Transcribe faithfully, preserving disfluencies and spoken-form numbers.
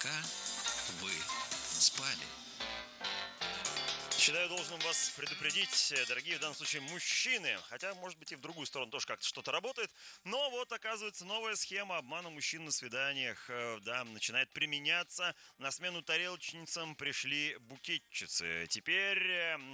пока вы спали. Считаю должным вас предупредить, дорогие в данном случае мужчины, хотя, может быть, и в другую сторону тоже как-то что-то работает, но вот, оказывается, новая схема обмана мужчин на свиданиях, э, да, начинает применяться. На смену тарелочницам пришли букетчицы. Теперь э,